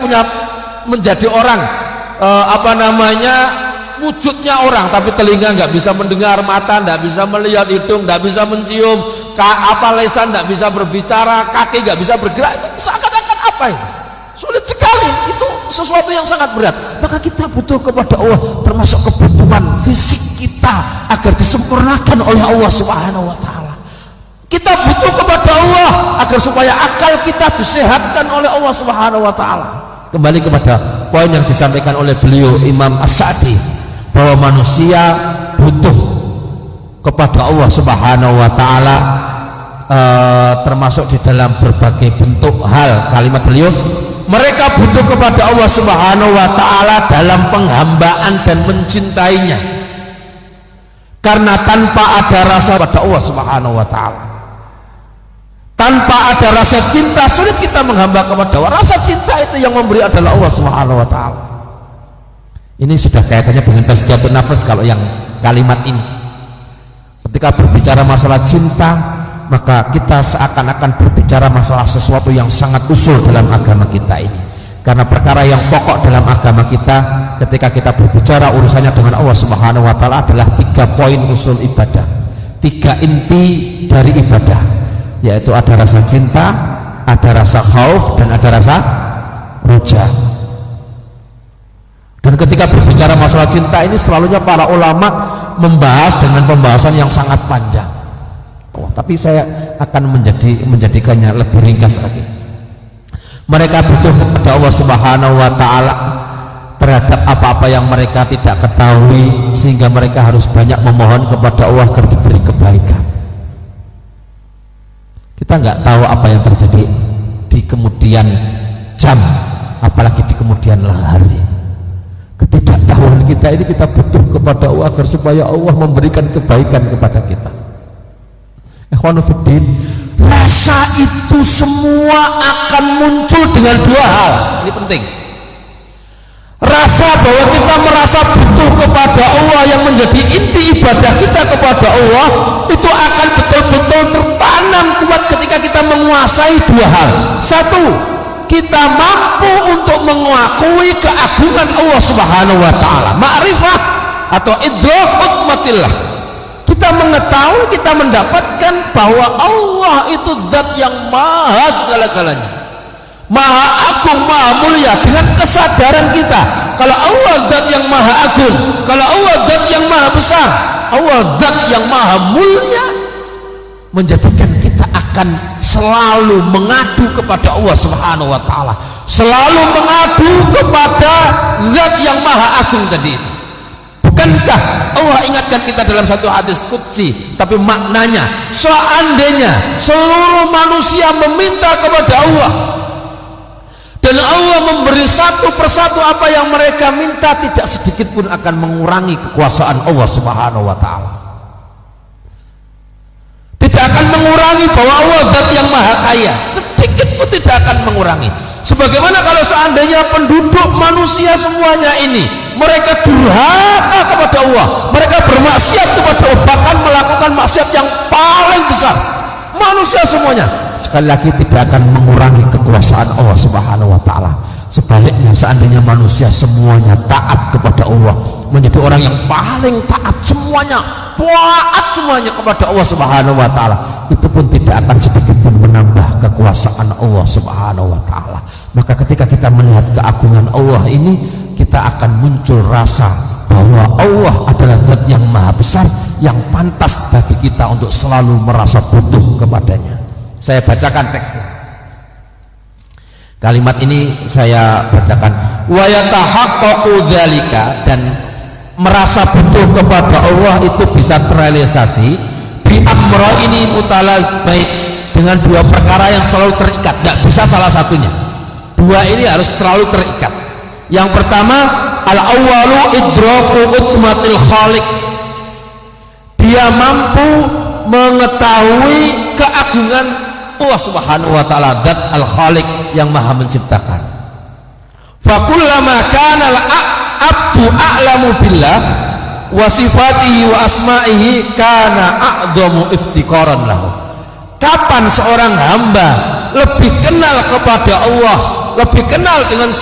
punya menjadi orang wujudnya orang, tapi telinga nggak bisa mendengar, mata nggak bisa melihat, hidung nggak bisa mencium, lesan nggak bisa berbicara, kaki nggak bisa bergerak, itu seakan-akan apa ini? Sulit sekali, itu sesuatu yang sangat berat. Maka kita butuh kepada Allah, termasuk kebutuhan fisik kita agar disempurnakan oleh Allah Subhanahu wa Ta'ala. Kita butuh kepada Allah agar supaya akal kita disehatkan oleh Allah Subhanahu wa Ta'ala. Kembali kepada poin yang disampaikan oleh beliau Imam As-Sa'di, bahwa manusia butuh kepada Allah Subhanahu wa Ta'ala, termasuk di dalam berbagai bentuk hal. Kalimat beliau, mereka butuh kepada Allah Subhanahu wa Ta'ala dalam penghambaan dan mencintainya, karena tanpa ada rasa pada Allah Subhanahu wa Ta'ala, tanpa ada rasa cinta, sulit kita menghamba kepada Allah. Rasa cinta itu yang memberi adalah Allah Subhanahu wa Ta'ala. Ini sudah kaitannya dengan tazkiyatun nafas. Kalau yang kalimat ini, ketika berbicara masalah cinta, maka kita seakan-akan berbicara masalah sesuatu yang sangat usul dalam agama kita ini. Karena perkara yang pokok dalam agama kita, ketika kita berbicara urusannya dengan Allah Subhanahu wa Ta'ala, adalah 3 poin usul ibadah, 3 inti dari ibadah, yaitu ada rasa cinta, ada rasa khauf, dan ada rasa roja. Dan ketika berbicara masalah cinta ini, selalunya para ulama membahas dengan pembahasan yang sangat panjang. Tapi saya akan menjadikannya lebih ringkas lagi. Mereka butuh kepada Allah Subhanahu wa Ta'ala terhadap apa-apa yang mereka tidak ketahui, sehingga mereka harus banyak memohon kepada Allah agar diberi kebaikan. Kita nggak tahu apa yang terjadi di kemudian jam, apalagi di kemudian hari. Ketidaktahuan kita ini, kita butuh kepada Allah agar supaya Allah memberikan kebaikan kepada kita. Ikhwanuddin, rasa itu semua akan muncul dengan 2 hal. Ini penting. Rasa bahwa kita merasa butuh kepada Allah yang menjadi inti ibadah kita kepada Allah, itu akan betul-betul tertanam kuat ketika kita menguasai 2 hal. 1, kita mampu untuk mengakui keagungan Allah Subhanahu wa Ta'ala, ma'rifah atau idrak hikmatillah. Kita mengetahui, kita mendapatkan bahwa Allah itu zat yang maha segala-galanya, maha agung, maha mulia. Dengan kesadaran kita kalau Allah zat yang maha agung, kalau Allah zat yang maha besar, Allah zat yang maha mulia, menjadikan kita akan selalu mengadu kepada Allah Subhanahu wa Ta'ala, selalu mengadu kepada zat yang maha agung tadi. Bukankah Allah ingatkan kita dalam satu hadis qudsi, tapi maknanya, seandainya seluruh manusia meminta kepada Allah dan Allah memberi satu persatu apa yang mereka minta, tidak sedikit pun akan mengurangi kekuasaan Allah Subhanahu wa Ta'ala. Tidak akan mengurangi bahwa Allah zat yang maha kaya, sedikit pun tidak akan mengurangi. Sebagaimana kalau seandainya penduduk manusia semuanya ini mereka durhaka kepada Allah, mereka bermaksiat kepada Allah, bahkan melakukan maksiat yang paling besar, manusia semuanya, sekali lagi tidak akan mengurangi kekuasaan Allah Subhanahu wa Ta'ala. Sebaliknya, seandainya manusia semuanya taat kepada Allah, menjadi orang yang paling taat semuanya kepada Allah Subhanahu wa Ta'ala, itu pun tidak akan sedikit pun menambah kekuasaan Allah Subhanahu wa Ta'ala. Maka ketika kita melihat keagungan Allah ini, kita akan muncul rasa bahwa Allah adalah zat yang maha besar, yang pantas bagi kita untuk selalu merasa butuh kepadanya. Saya bacakan teksnya. Kalimat ini saya bacakan. Wa yatahaqqaqu dzalika, dan merasa butuh kepada Allah itu bisa terrealisasi bi amraini mutalazbain, dengan 2 perkara yang selalu terikat, tidak bisa salah satunya. 2 ini harus terlalu terikat. Yang pertama, al-awwalu idraku utmatil khaliq, dia mampu mengetahui keagungan Allah Subhanahu wa Ta'ala, zat al-khaliq yang maha menciptakan. Fakullama kana al-abdu a'lamu billah wa sifatihi wa asma'ihi kana a'dhamu iftiqaran lahu. Kapan seorang hamba lebih kenal kepada Allah, lebih kenal dengan